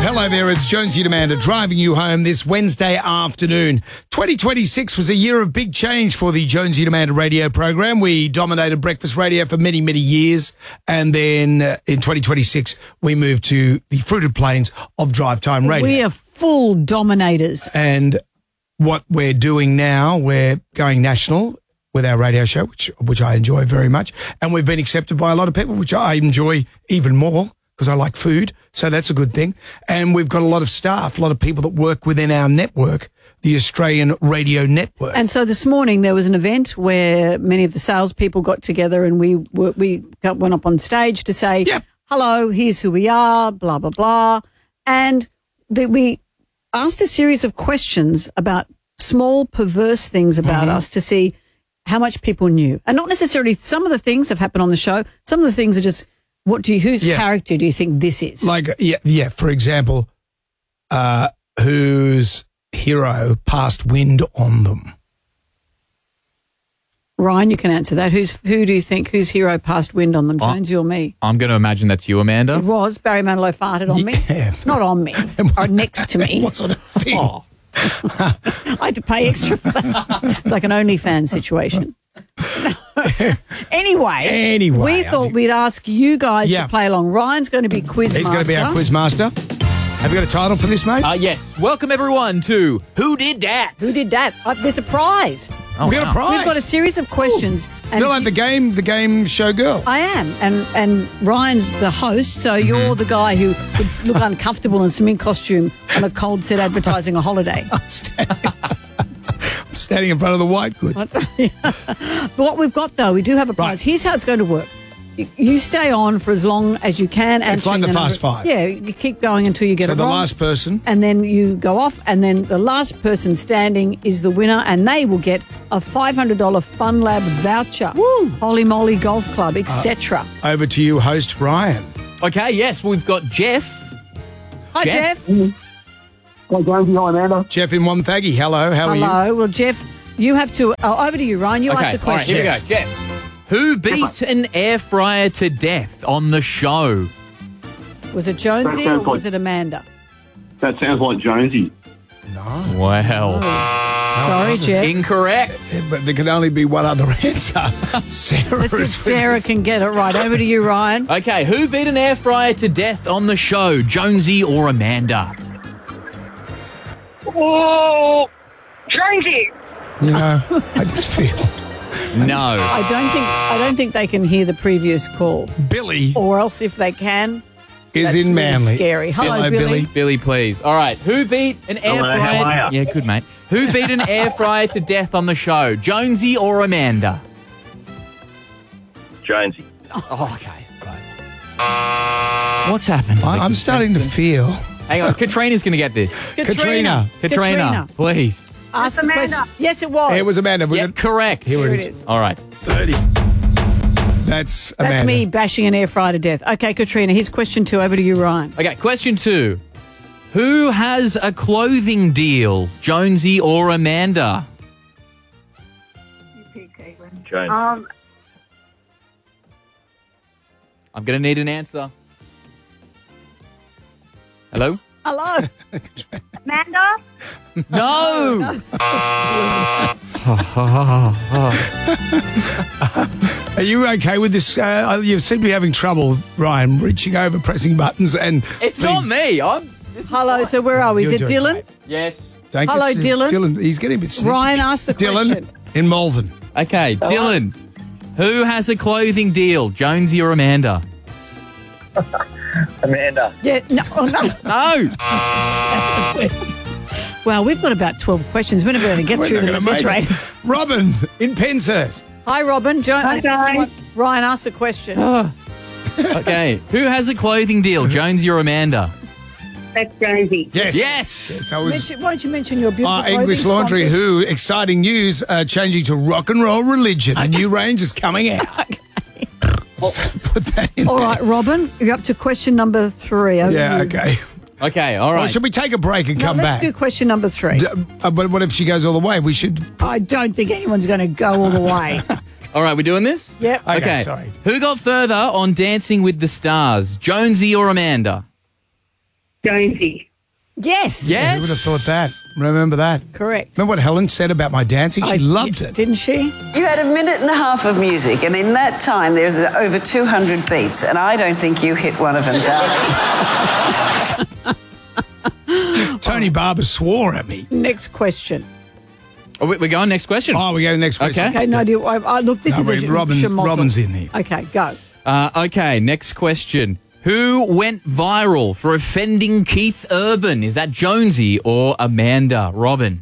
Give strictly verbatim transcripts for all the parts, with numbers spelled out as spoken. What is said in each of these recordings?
Hello there, it's Jonesy and Amanda driving you home this Wednesday afternoon. twenty twenty-six was a year of big change for the Jonesy and Amanda radio program. We dominated breakfast radio for many, many years. And then uh, in twenty twenty-six, we moved to the fruited plains of drive time radio. We are full dominators. And what we're doing now, we're going national with our radio show, which which I enjoy very much. And we've been accepted by a lot of people, which I enjoy even more because I like food. So that's a good thing. And we've got a lot of staff, a lot of people that work within our network, the Australian Radio Network. And so this morning there was an event where many of the salespeople got together and we were, we got, went up on stage to say, Yep. hello, here's who we are, blah, blah, blah. And the, we asked a series of questions about small perverse things about Mm-hmm. us to see how much people knew. And not necessarily some of the things have happened on the show. Some of the things are just, what do you, whose Yeah. character do you think this is? Like, yeah, yeah. For example, uh, whose hero passed wind on them? Ryan, you can answer that. Who's who do you think whose hero passed wind on them, Jonesy or me? I'm going to imagine that's you, Amanda. It was. Barry Manilow farted on me. Yeah. Not on me, or next to me. What sort of thing? Oh. I had to pay extra for that. It's like an OnlyFans situation. anyway, Anyway, we I thought think- we'd ask you guys Yeah. to play along. Ryan's going to be quiz He's master. going to be our quiz master. Have you got a title for this, mate? Uh, yes. Welcome, everyone, to Who Did That? Who did that? Uh, there's a prize. Oh, we got wow. a prize. We've got a series of questions. And You're if like you- the game, the game show girl. I am, and and Ryan's the host, so Mm-hmm. you're the guy who would look uncomfortable in a swimming costume on a cold set advertising a holiday. I'm standing, I'm standing in front of the white goods. But what we've got, though, we do have a prize. Right. Here's how it's going to work. You- You stay on for as long as you can. It's like answering the Fast number- Five. Yeah, you keep going until you get So it the wrong. last person. And then you go off, and then the last person standing is the winner, and they will get a five hundred dollars Fun Lab voucher. Woo! Holy Moly Golf Club, et cetera. Over to you, host Ryan. Okay, yes, we've got Jeff. Hi, Jeff. Jeff. Hi, Jonesy. Hi, Amanda. Jeff in Wonthaggi. Hello, how are you? Hello. Well, Jeff, you have to. Oh, over to you, Ryan. You Okay, ask the all right, question. here we go. Jeff. Who beat an air fryer to death on the show? Was it Jonesy That or sounds was like- it Amanda? That sounds like Jonesy. Wow. Sorry, Jeff. Incorrect. But there can only be one other answer. Sarah Let's see if is with Sarah us. can get it right. Over to you, Ryan. Okay, who beat an air fryer to death on the show? Jonesy or Amanda? Oh, Jonesy. You know, I just feel No. I don't think I don't think they can hear the previous call, Billy or else if they can, is that's in really Manly. scary. Hello, Hello, Billy. Billy. Billy, please. All right, who beat an air Hello, fryer? how are ya? Yeah, good, mate. Who beat an air fryer to death on the show? Jonesy or Amanda? Jonesy. Oh, okay. What's happened? I, I'm starting to feel. Hang on, Katrina's going to get this. Katrina. Katrina, Katrina. please. Ask That's a question. Amanda. Yes, it was. It was Amanda. We Yep, got correct. Here Here it it is. is. All right. thirty. That's Amanda. That's me bashing an air fryer to death. Okay, Katrina. Here's question two. Over to you, Ryan. Okay, question two. Who has a clothing deal, Jonesy or Amanda? Jonesy. Um, I'm going to need an answer. Hello? Hello. Amanda. No! Are you okay with this? Uh, you seem to be having trouble, Ryan, reaching over, pressing buttons, and It's being- not me. I'm. This is Hello. So where are we? Is You're it doing Dylan? great. Yes. Don't Hello, get- Dylan. Dylan, he's getting a bit snippy. Ryan asked the Dylan question. in Malvern. Okay, Dylan. Who has a clothing deal, Jonesy or Amanda? Amanda. Yeah. No. Oh, no. No! Well, we've got about twelve questions. We're never going to get We're through not them at gonna this make rate. it. Robin in Penshurst. Hi, Robin. Jo- Hi, guys. come on. Ryan asked the question. Okay, who has a clothing deal, Jonesy or Amanda? That's Jonesy. Yes. Yes! Yes, I was. Mention, why don't you mention your beautiful Uh, clothing English Laundry, sponsors? who, exciting news, uh, changing to rock and roll religion. A new range is coming out. Just put that in All there. right, Robin, you're up to question number three. Over Yeah, you. okay. Okay, all Well, right. should we take a break and Now, come let's back? do question number three. D- uh, but what if she goes all the way? We should. I don't think anyone's going to go all the way. All right, we're doing this? Yep. Okay, Okay. sorry. Who got further on Dancing with the Stars, Jonesy or Amanda? Jonesy. Yes. Yes. Who would have thought that? Remember that? Correct. Remember what Helen said about my dancing? She I- loved y- it. Didn't she? You had a minute and a half of music, and in that time, there's over two hundred beats, and I don't think you hit one of them, darling. Tony Barber swore at me. Next question. Oh, we- we're going next question. Oh, we go to the next question. Okay. Okay, no, do you, I, I, look, this No, is a wait, Robin- schmozzle. Robin's in there. Okay, go. Uh, okay, next question. Who went viral for offending Keith Urban? Is that Jonesy or Amanda? Robin.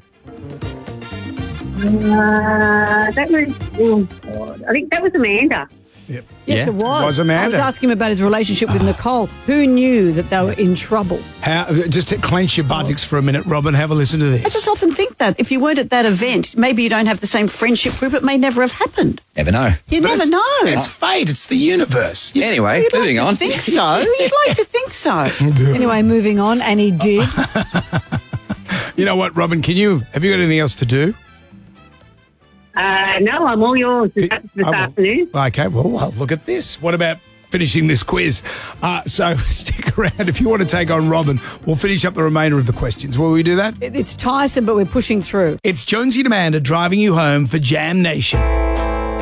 Uh, that was, oh, God. I think that was Amanda. Yep. Yes, Yeah. it was. It was Amanda. I was asking him about his relationship with Nicole. Who knew that they were in trouble? How, just to clench your buttocks for a minute, Robin, have a listen to I this. just often think that if you weren't at that event, maybe you don't have the same friendship group. It may never have happened. Never know. You But never it's- know. It's fate. It's the universe. You- Anyway, You'd moving like on. to think so. You'd like to think so. Anyway, moving on, and he did. You know what, Robin? Can you have you got anything else to do? Uh, no, I'm all yours this, I this will- afternoon. Okay, well, well, look at this. What about finishing this quiz? Uh, so stick around if you want to take on Robin. We'll finish up the remainder of the questions. Will we do that? It- It's tiresome, but we're pushing through. It's Jonesy and Amanda driving you home for Jam Nation.